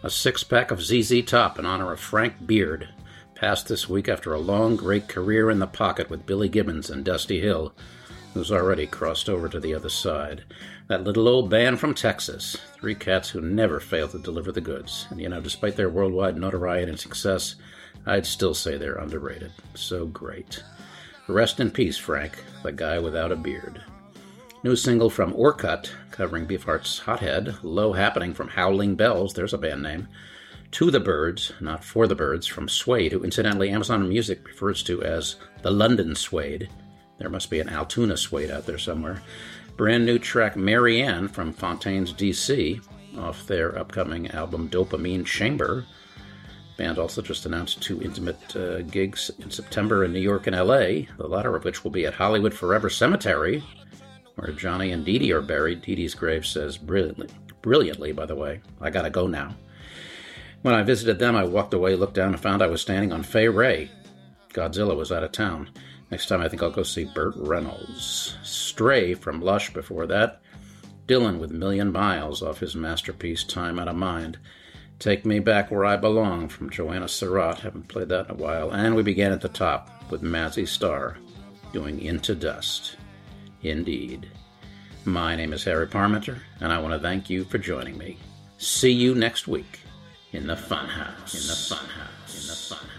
A six-pack of ZZ Top in honor of Frank Beard, passed this week after a long, great career in the pocket with Billy Gibbons and Dusty Hill, who's already crossed over to the other side. That little old band from Texas, three cats who never fail to deliver the goods. And despite their worldwide notoriety and success, I'd still say they're underrated. So great. Rest in peace, Frank, the guy without a beard. New single from Orkut, covering Beefheart's Hothead. Low Happening from Howling Bells, there's a band name. To the Birds, not For the Birds, from Suede, who incidentally Amazon Music refers to as the London Suede. There must be an Altoona Suede out there somewhere. Brand new track Mary Ann from Fontaine's DC, off their upcoming album Dopamine Chamber. Band also just announced two intimate gigs in September in New York and LA, the latter of which will be at Hollywood Forever Cemetery, where Johnny and Dee Dee are buried. Dee Dee's grave says brilliantly, by the way, I gotta go now. When I visited them, I walked away, looked down, and found I was standing on Fay Ray. Godzilla was out of town. Next time I think I'll go see Burt Reynolds. Stray from Lush before that. Dylan with Million Miles off his masterpiece Time Out of Mind. Take Me Back Where I Belong from Joanna Surratt. Haven't played that in a while. And we began at the top with Mazzy Star doing Into Dust. Indeed. My name is Harry Parmenter, and I want to thank you for joining me. See you next week in the Funhouse. In the Funhouse. In the Funhouse.